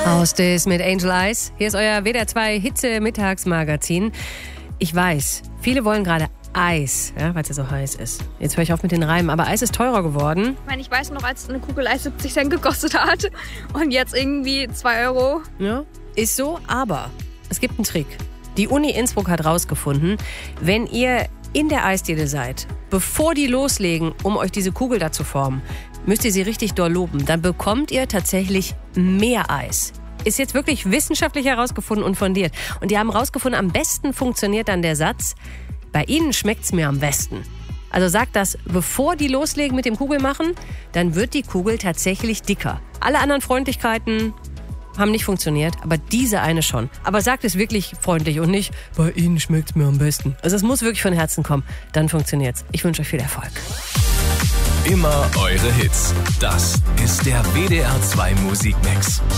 Hostess mit Angel Eyes. Hier ist euer WDR 2 Hitze-Mittagsmagazin. Ich weiß, viele wollen gerade Eis, ja, weil es ja so heiß ist. Jetzt höre ich auf mit den Reimen, aber Eis ist teurer geworden. Ich weiß noch, als eine Kugel Eis 70 Cent gekostet hat und jetzt irgendwie 2 Euro. Ja, ist so, aber es gibt einen Trick. Die Uni Innsbruck hat rausgefunden, wenn ihr in der Eisdiele seid, bevor die loslegen, um euch diese Kugel da zu formen, müsst ihr sie richtig doll loben. Dann bekommt ihr tatsächlich mehr Eis. Ist jetzt wirklich wissenschaftlich herausgefunden und fundiert. Und die haben herausgefunden, am besten funktioniert dann der Satz, bei Ihnen schmeckt's mir am besten. Also sagt das, bevor die loslegen mit dem Kugelmachen, dann wird die Kugel tatsächlich dicker. Alle anderen Freundlichkeiten haben nicht funktioniert, aber diese eine schon. Aber sagt es wirklich freundlich und nicht, bei Ihnen schmeckt's mir am besten. Also es muss wirklich von Herzen kommen, dann funktioniert's. Ich wünsche euch viel Erfolg. Immer eure Hits. Das ist der WDR 2 Musikmix.